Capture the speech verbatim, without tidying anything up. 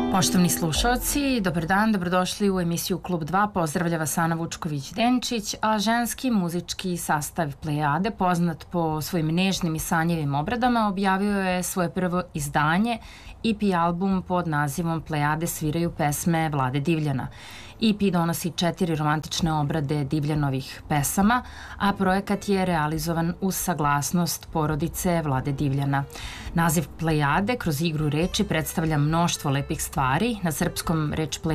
Poštovni slušalci, dobar dan, dobrodošli u emisiju Klub dva, pozdravlja vas Ana Vučković-Denčić, a ženski muzički sastav Plejade, poznat po svojim nežnim i sanjivim obradama, objavio je svoje prvo izdanje, E P album pod nazivom Plejade sviraju pesme Vlade Divljana. E P donosi četiri romantične obrade Divljanovih pesama, a projekat je realizovan uz saglasnost porodice Vlade Divljana. Naziv Plejade kroz igru reči predstavlja mnoštvo lepih stvari. Na srpskom reč Plejada